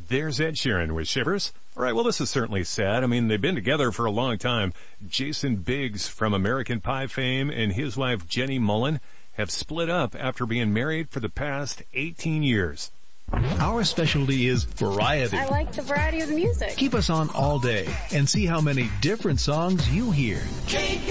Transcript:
There's Ed Sheeran with Shivers. All right, well, this is certainly sad. I mean, they've been together for a long time. Jason Biggs from American Pie fame and his wife Jenny Mullen have split up after being married for the past 18 years. Our specialty is variety. I like the variety of the music. Keep us on all day and see how many different songs you hear.